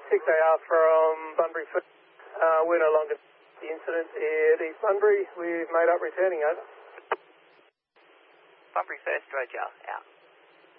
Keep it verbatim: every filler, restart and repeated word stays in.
six A R from Bunbury First. Uh, we're no longer the incident at East Bunbury. We've made up returning, over. Bunbury First, Roger, out.